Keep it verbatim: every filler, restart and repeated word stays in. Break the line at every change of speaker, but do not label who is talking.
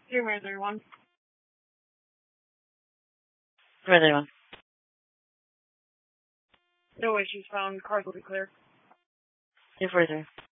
Zero zero one.
Zero zero one.
No issues found. Cars will be clear.
Two four zero.